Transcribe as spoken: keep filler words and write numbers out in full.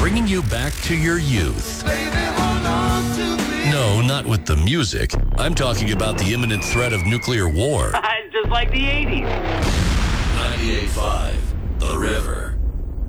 bringing you back to your youth. No, not with the music. I'm talking about the imminent threat of nuclear war. Just like the eighties. ninety-eight point five, The River.